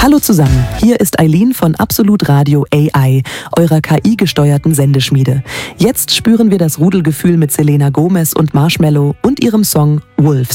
Hallo zusammen, hier ist Eileen von Absolut Radio AI, eurer KI-gesteuerten Sendeschmiede. Jetzt spüren wir das Rudelgefühl mit Selena Gomez und Marshmello und ihrem Song Wolves.